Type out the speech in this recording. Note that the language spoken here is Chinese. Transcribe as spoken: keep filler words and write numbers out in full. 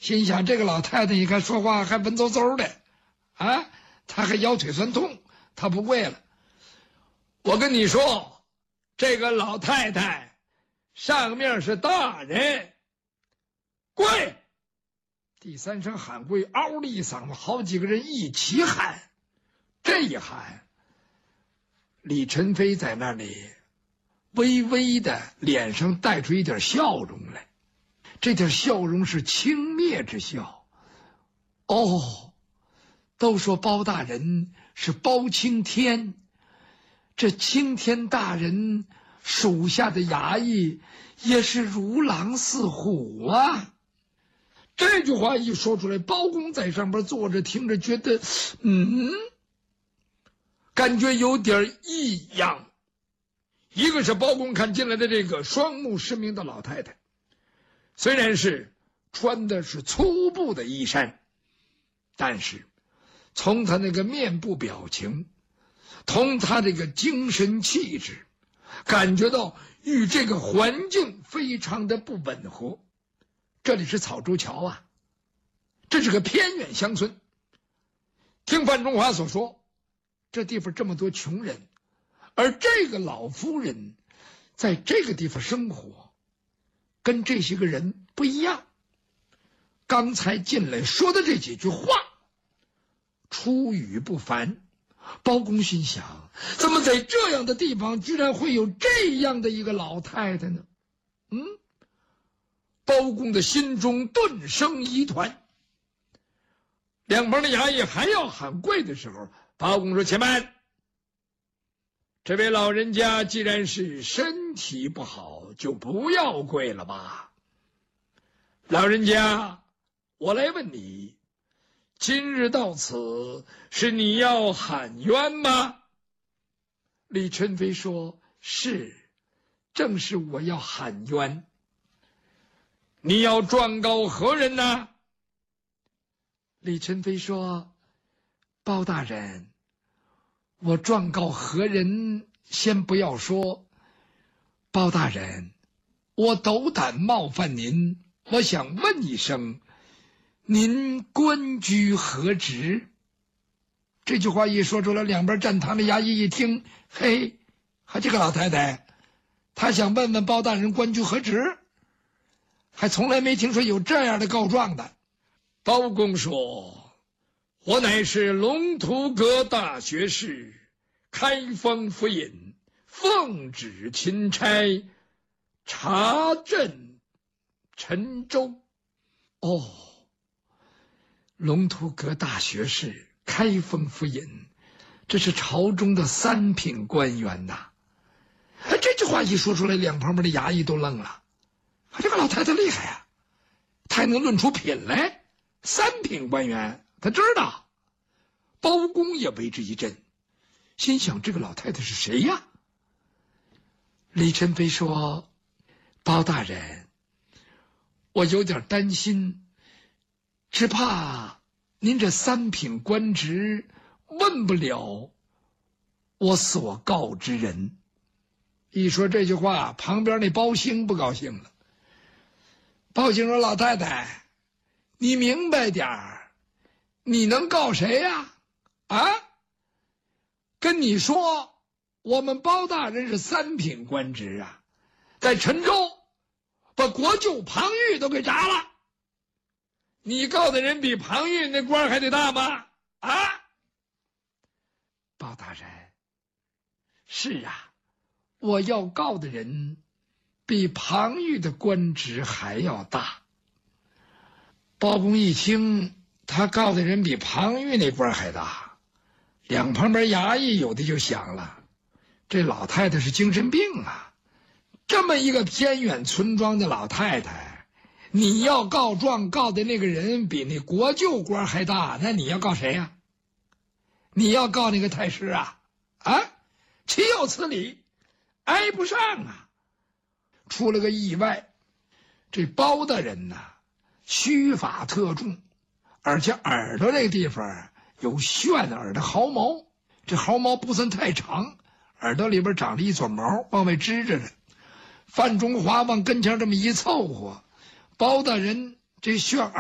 心想这个老太太，你看说话还文绉绉的，啊，她还腰腿酸痛，她不跪了。我跟你说，这个老太太上面是大人，跪！第三声喊跪，嗷的一嗓子，好几个人一起喊。这一喊，李宸飞在那里微微的脸上带出一点笑容来，这点笑容是轻蔑之笑。哦，都说包大人是包青天，这青天大人属下的衙役也是如狼似虎啊。这句话一说出来，包公在上边坐着听着，觉得嗯，感觉有点异样。一个是包公看进来的这个双目失明的老太太，虽然是穿的是粗布的衣衫，但是从她那个面部表情，从她这个精神气质，感觉到与这个环境非常的不吻合。这里是草洲桥啊，这是个偏远乡村。听范仲华所说，这地方这么多穷人，而这个老夫人在这个地方生活，跟这些个人不一样。刚才进来说的这几句话，出语不凡。包公心想，怎么在这样的地方居然会有这样的一个老太太呢？嗯，包公的心中顿生疑团。两旁的衙役还要喊跪的时候，包公说：“且慢，这位老人家既然是身体不好，就不要跪了吧。老人家，我来问你，今日到此是你要喊冤吗？”李宸飞说：“是，正是我要喊冤。你要状告何人呢？”李宸飞说：“包大人，我状告何人先不要说。包大人，我斗胆冒犯您，我想问一声，您官居何职？”这句话一说出来，两边站堂的衙役一听，嘿，还这个老太太，她想问问包大人官居何职，还从来没听说有这样的告状的。包公说：“我乃是龙图阁大学士，开封府尹，奉旨钦差查镇陈州。”哦，龙图阁大学士，开封府尹，这是朝中的三品官员呐。这句话一说出来，两旁边的衙役都愣了。这个老太太厉害啊，她还能论出品来。三品官员，他知道。包公也为之一振，心想这个老太太是谁呀？李宸飞说：“包大人，我有点担心，只怕您这三品官职问不了我所告之人。”一说这句话，旁边那包兴不高兴了。包兴说：“老太太，你明白点儿，你能告谁呀？啊？跟你说，我们包大人是三品官职啊，在陈州把国舅庞玉都给铡了。你告的人比庞玉那官还得大吗？啊？”包大人，是啊，我要告的人比庞玉的官职还要大。包公一听，他告的人比庞玉那官还大，两旁边衙役有的就想了，这老太太是精神病啊！这么一个偏远村庄的老太太，你要告状告的那个人比那国舅官还大，那你要告谁呀？你要告那个太师啊？啊，岂有此理，挨不上啊！出了个意外，这包大人呐，须发特重，而且耳朵这个地方有旋耳的毫毛，这毫毛不算太长，耳朵里边长了一撮毛往外支着呢。范仲华往跟前这么一凑合，包大人这旋耳